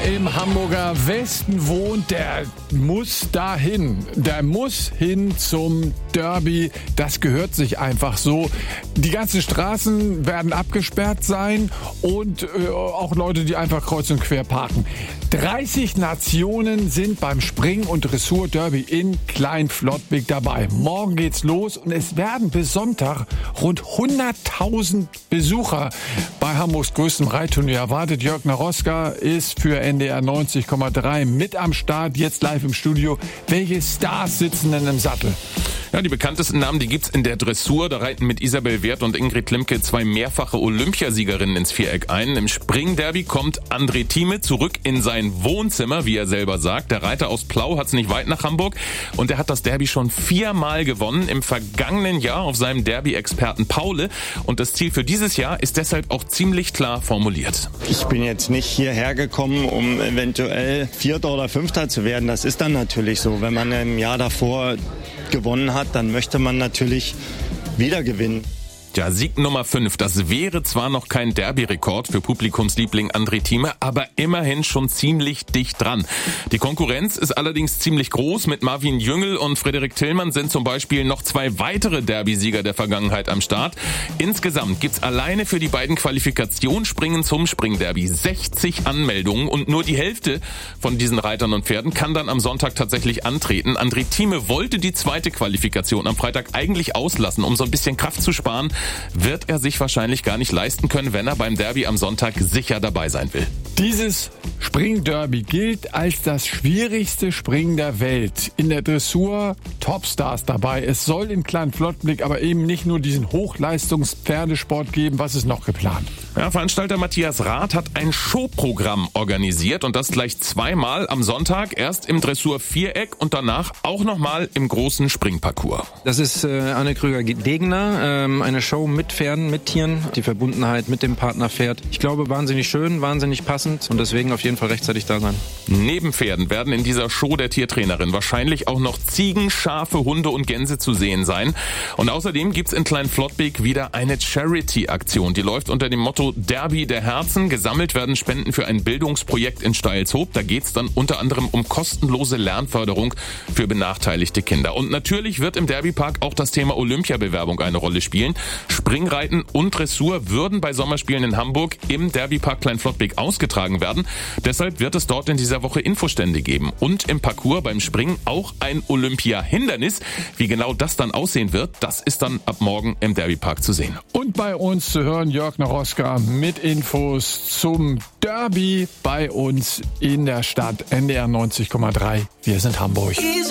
im Hamburger Westen wohnt, der muss dahin. Der muss hin zum Derby. Das gehört sich einfach so. Die ganzen Straßen werden abgesperrt sein und auch Leute, die einfach kreuz und quer parken. 30 Nationen sind beim Spring- und Dressur-Derby in Klein-Flottbek dabei. Morgen geht's los und es werden bis Sonntag rund 100.000 Besucher bei Hamburgs größtem Reitturnier erwartet. Jörg Naroska ist für NDR 90,3 mit am Start, jetzt live im Studio. Welche Stars sitzen denn im Sattel? Ja, die bekanntesten Namen, die gibt's in der Dressur. Da reiten mit Isabel Werth und Ingrid Klimke zwei mehrfache Olympiasiegerinnen ins Viereck ein. Im Springderby kommt André Thieme zurück in sein Wohnzimmer, wie er selber sagt. Der Reiter aus Plau hat's nicht weit nach Hamburg und er hat das Derby schon 4-mal gewonnen. Im vergangenen Jahr auf seinem Derby-Experten Paule. Und das Ziel für dieses Jahr ist deshalb auch ziemlich klar formuliert. Ich bin jetzt nicht hierher gekommen, um eventuell Vierter oder Fünfter zu werden. Das ist dann natürlich so. Wenn man im Jahr davor gewonnen hat, dann möchte man natürlich wieder gewinnen. Ja, Sieg Nummer 5, das wäre zwar noch kein Derby-Rekord für Publikumsliebling André Thieme, aber immerhin schon ziemlich dicht dran. Die Konkurrenz ist allerdings ziemlich groß. Mit Marvin Jüngel und Frederik Tillmann sind zum Beispiel noch zwei weitere Derby-Sieger der Vergangenheit am Start. Insgesamt gibt's alleine für die beiden Qualifikationsspringen zum Springderby 60 Anmeldungen und nur die Hälfte von diesen Reitern und Pferden kann dann am Sonntag tatsächlich antreten. André Thieme wollte die zweite Qualifikation am Freitag eigentlich auslassen, um so ein bisschen Kraft zu sparen. Wird er sich wahrscheinlich gar nicht leisten können, wenn er beim Derby am Sonntag sicher dabei sein will. Dieses Springderby gilt als das schwierigste Springen der Welt. In der Dressur Topstars dabei. Es soll in Klein-Flottbek aber eben nicht nur diesen Hochleistungspferdesport geben. Was ist noch geplant? Ja, Veranstalter Matthias Rath hat ein Showprogramm organisiert und das gleich zweimal am Sonntag. Erst im Dressur-Viereck und danach auch nochmal im großen Springparcours. Das ist Anne Krüger-Degner, eine Show mit Pferden, mit Tieren, die Verbundenheit mit dem Partnerpferd. Ich glaube, wahnsinnig schön, wahnsinnig passend und deswegen auf jeden Fall rechtzeitig da sein. Neben Pferden werden in dieser Show der Tiertrainerin wahrscheinlich auch noch Ziegen, Schafe, Hunde und Gänse zu sehen sein. Und außerdem gibt's in Klein-Flottbek wieder eine Charity-Aktion. Die läuft unter dem Motto Derby der Herzen. Gesammelt werden Spenden für ein Bildungsprojekt in Steilshoop. Da geht's dann unter anderem um kostenlose Lernförderung für benachteiligte Kinder. Und natürlich wird im Derbypark auch das Thema Olympiabewerbung eine Rolle spielen. Springreiten und Dressur würden bei Sommerspielen in Hamburg im Derbypark Klein-Flottbek ausgetragen werden. Deshalb wird es dort in dieser Woche Infostände geben. Und im Parcours beim Springen auch ein Olympia-Hindernis. Wie genau das dann aussehen wird, das ist dann ab morgen im Derbypark zu sehen. Und bei uns zu hören Jörg Naroska mit Infos zum Derby bei uns in der Stadt. NDR 90,3. Wir sind Hamburg.